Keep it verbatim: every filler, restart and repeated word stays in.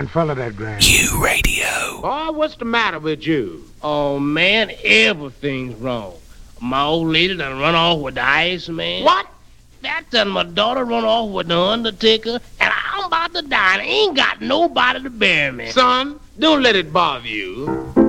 mind follow that, Graham? Q Radio. Boy, what's the matter with you? Oh, man, everything's wrong. My old lady done run off with the Iceman. What? That done my daughter run off with the Undertaker, and I'm about to die, and I ain't got nobody to bury me. Son, don't let it bother you.